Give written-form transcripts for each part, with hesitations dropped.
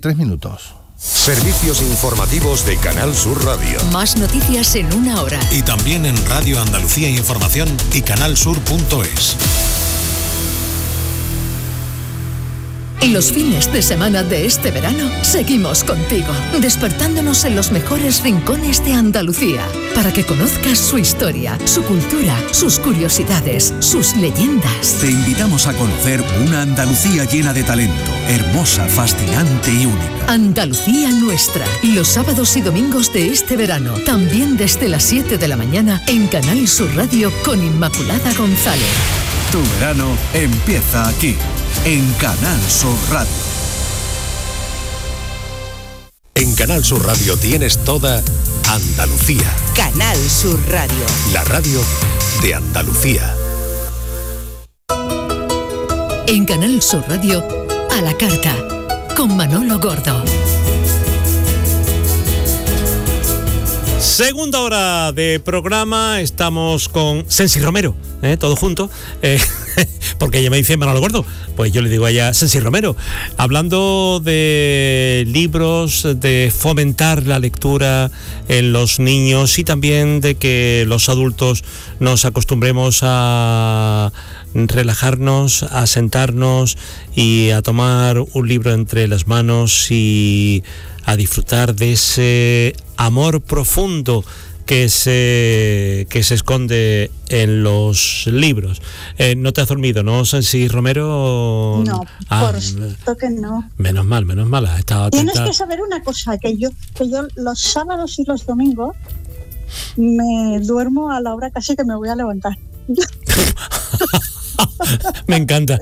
3 minutos. Servicios informativos de Canal Sur Radio. Más noticias en 1 hora. Y también en Radio Andalucía Información y canalsur.es. Y los fines de semana de este verano seguimos contigo, despertándonos en los mejores rincones de Andalucía, para que conozcas su historia, su cultura, sus curiosidades, sus leyendas. Te invitamos a conocer una Andalucía llena de talento, hermosa, fascinante y única. Andalucía nuestra, los sábados y domingos de este verano, también desde las 7 de la mañana en Canal Sur Radio con Inmaculada González. Tu verano empieza aquí, en Canal Sur Radio. En Canal Sur Radio tienes toda Andalucía. Canal Sur Radio. La radio de Andalucía. En Canal Sur Radio, a la carta, con Manolo Gordo. Segunda hora de programa, estamos con Sensi Romero, todos juntos, porque ella me dice Manolo Gordo, pues yo le digo a ella Sensi Romero, hablando de libros, de fomentar la lectura en los niños y también de que los adultos nos acostumbremos a relajarnos, a sentarnos y a tomar un libro entre las manos y a disfrutar de ese amor profundo que se esconde en los libros. No te has dormido, ¿no, Sensi Romero? No, por supuesto que no. Menos mal, has estado atenta. Tienes que saber una cosa, que yo los sábados y los domingos me duermo a la hora casi que me voy a levantar. Me encanta.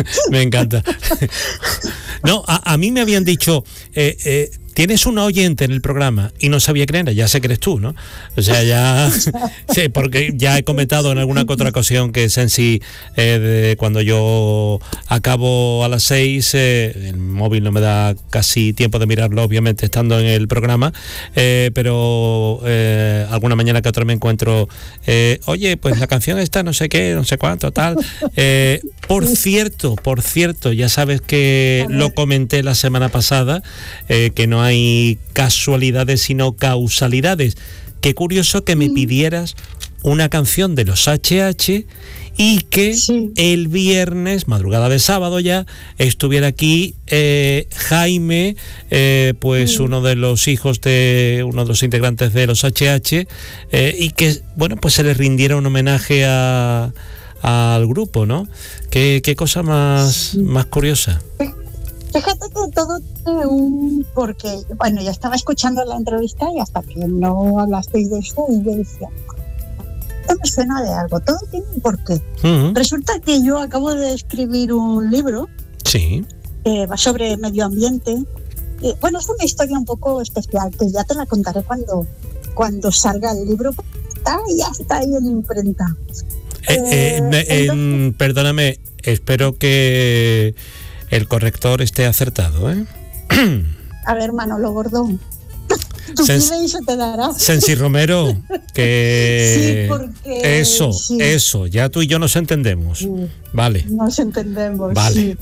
No, a mí me habían dicho, tienes una oyente en el programa y no sabía quién era, ya sé que eres tú, ¿no? O sea, ya sí, porque ya he comentado en alguna que otra ocasión que Sensi, cuando yo acabo a las 6, el móvil no me da casi tiempo de mirarlo, obviamente estando en el programa, pero alguna mañana que otra me encuentro, oye, pues la canción esta, no sé qué, no sé cuánto, tal. Por cierto, ya sabes que lo comenté la semana pasada, que no hay casualidades sino causalidades. Qué curioso que me pidieras una canción de los HH y que el viernes, madrugada de sábado ya, estuviera aquí Jaime, pues uno de los hijos de uno de los integrantes de los HH, y que, bueno, pues se le rindiera un homenaje al grupo, ¿no? Qué cosa más curiosa. Fíjate que todo tiene un porqué. Bueno, yo estaba escuchando la entrevista y hasta que no hablasteis de eso, y yo decía, esto me suena de algo, todo tiene un porqué. Resulta que yo acabo de escribir un libro que va sobre medio ambiente. Bueno, es una historia un poco especial, que ya te la contaré cuando salga el libro. Ya está ahí en imprenta. Perdóname, espero que el corrector esté acertado, ¿eh? A ver, Manolo Gordo, tú pides y se te dará. Sensi Romero, que sí, porque eso, ya tú y yo nos entendemos. Vale. Nos entendemos. Vale.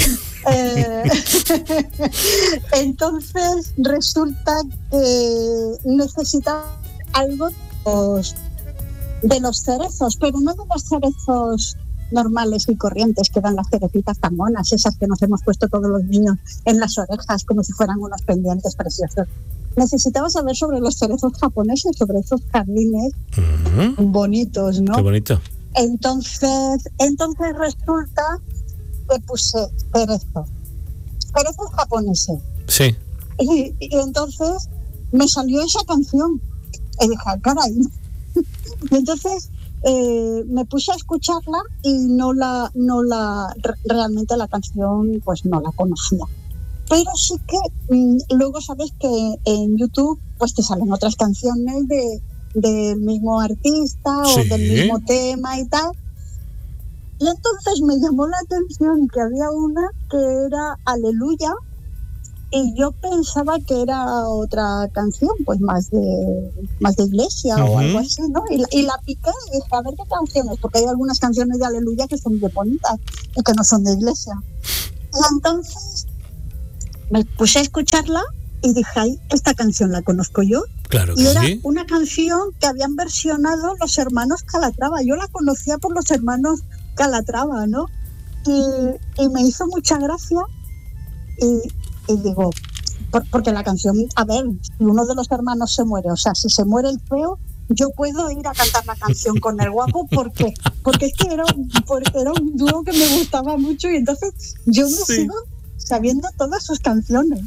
Entonces resulta que necesita algo de los cerezos, pero no de los cerezos normales y corrientes que dan las cerecitas tan monas, esas que nos hemos puesto todos los niños en las orejas como si fueran unos pendientes preciosos. Necesitaba saber sobre los cerezos japoneses, sobre esos jardines bonitos, ¿no? Qué bonito. Entonces resulta que puse cerezos japoneses. Sí. Y entonces me salió esa canción. Y dije, caray. Y entonces me puse a escucharla y realmente la canción pues no la conocía. Pero sí que luego sabes que en YouTube pues te salen otras canciones del mismo artista o del mismo tema y tal. Y entonces me llamó la atención que había una que era Aleluya, y yo pensaba que era otra canción, pues más de iglesia o algo así, ¿no? Y la piqué y dije, a ver qué canciones, porque hay algunas canciones de Aleluya que son de bonitas y que no son de iglesia. Y entonces me puse a escucharla y dije, ay, esta canción la conozco yo. Claro que y era sí. una canción que habían versionado los hermanos Calatrava. Yo la conocía por los hermanos Calatrava, ¿no? Y me hizo mucha gracia y digo, porque la canción, a ver, si uno de los hermanos se muere, o sea, si se muere el feo, yo puedo ir a cantar la canción con el guapo porque es que era un dúo que me gustaba mucho y entonces yo me sigo sabiendo todas sus canciones.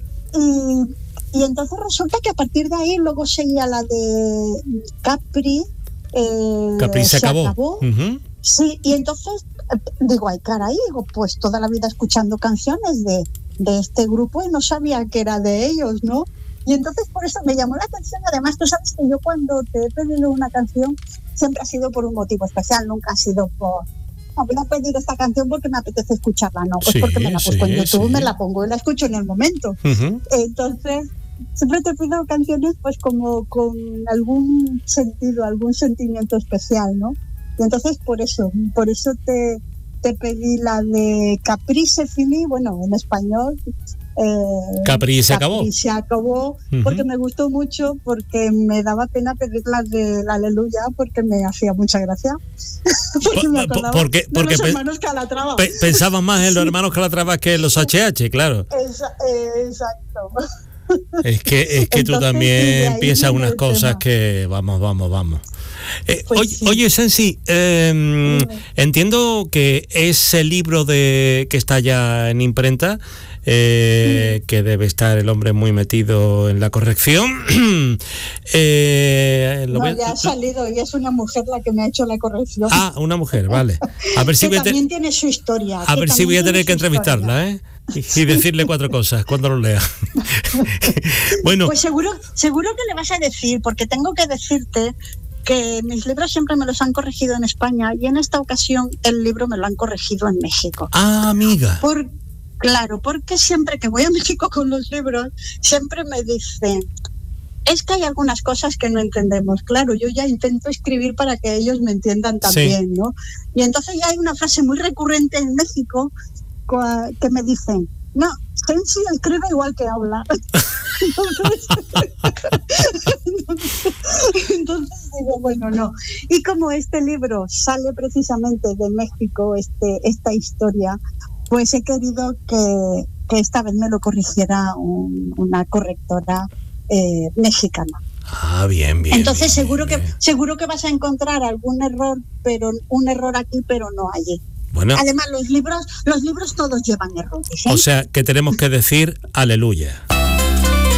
Y entonces resulta que a partir de ahí luego seguía la de Capri. Capri se acabó. Uh-huh. Sí, y entonces digo, ay caray, digo, pues toda la vida escuchando canciones de este grupo y no sabía que era de ellos, ¿no? Y entonces por eso me llamó la atención. Además, tú sabes que yo cuando te he pedido una canción siempre ha sido por un motivo especial, nunca ha sido por... No, voy a pedir esta canción porque me apetece escucharla, no, pues porque me la busco en YouTube, me la pongo y la escucho en el momento. Uh-huh. Entonces, siempre te pido canciones pues como con algún sentido, algún sentimiento especial, ¿no? Y entonces por eso te pedí la de Capri se finì, bueno, en español... Capri se acabó. Capri se acabó, porque me gustó mucho, porque me daba pena pedir la de la Aleluya, porque me hacía mucha gracia. Porque me acordaba de los hermanos Calatrava. Pensaba más en los hermanos Calatrava que en los HH, claro. Exacto. Es que entonces, tú también piensas unas cosas que vamos. Pues oye, Sensi, entiendo que ese libro que está ya en imprenta, que debe estar el hombre muy metido en la corrección. Ya ha salido y es una mujer la que me ha hecho la corrección. Ah, una mujer, vale. A ver si también tiene su historia. A ver si voy a tener que entrevistarla, ¿eh? Y decirle 4 cosas cuando lo lea. Bueno. Pues seguro que le vas a decir, porque tengo que decirte que mis libros siempre me los han corregido en España y en esta ocasión el libro me lo han corregido en México. Ah, amiga. Claro, porque siempre que voy a México con los libros, siempre me dicen, es que hay algunas cosas que no entendemos. Claro, yo ya intento escribir para que ellos me entiendan también, ¿no? Y entonces ya hay una frase muy recurrente en México que me dicen, no, Sensi escribe igual que habla. Entonces digo, bueno, no. Y como este libro sale precisamente de México, esta historia, pues he querido que esta vez me lo corrigiera una correctora mexicana. Ah, bien. Entonces seguro que vas a encontrar algún error, pero un error aquí, pero no allí. Bueno. Además, los libros todos llevan errores, ¿eh? O sea, que tenemos que decir aleluya.